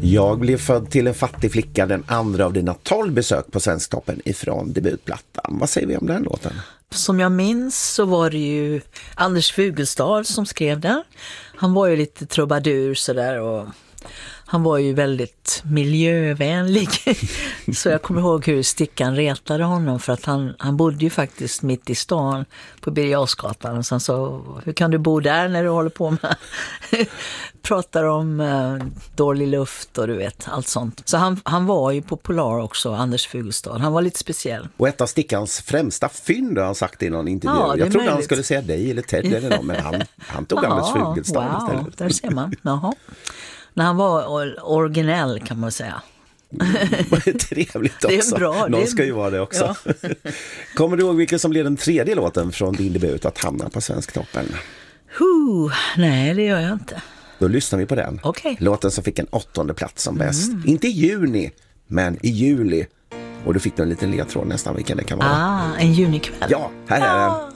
Jag blev född till en fattig flicka, den andra av dina 12 besök på Svensktoppen ifrån debutplattan. Vad säger vi om den låten? Som jag minns så var det ju Anders Fugelstad som skrev den. Han var ju lite trubadur sådär och han var ju väldigt miljövänlig. Så jag kommer ihåg hur Stickan retade honom för att han bodde ju faktiskt mitt i stan på Birger Jarlsgatan. Och sen så, hur kan du bo där när du håller på med pratar om dålig luft och du vet, allt sånt. Så han var ju populär också, Anders Fugelstad. Han var lite speciell. Och ett av Stickans främsta fynd har han sagt i någon intervju. Ja, jag trodde han skulle säga dig eller Ted eller någon, men han tog Anders Fugelstad istället. Där ser man. Jaha. När han var originell kan man säga. Trevligt också. Det är bra. Någon ska ju vara det också. Ja. Kommer du ihåg vilken som blev den tredje låten från din debut att hamna på Svensktoppen? Nej, det gör jag inte. Då lyssnar vi på den. Okay. Låten som fick en 8:e plats som bäst. Inte i juni, men i juli. Och du fick en liten ledtråd nästan vilken det kan vara. En junikväll. Ja, här är den.